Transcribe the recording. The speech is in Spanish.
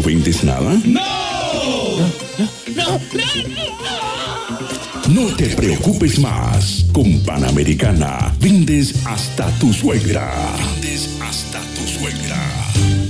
¿No vendes nada? No. No te preocupes más. Con Panamericana vendes hasta tu suegra. Vendes hasta tu suegra.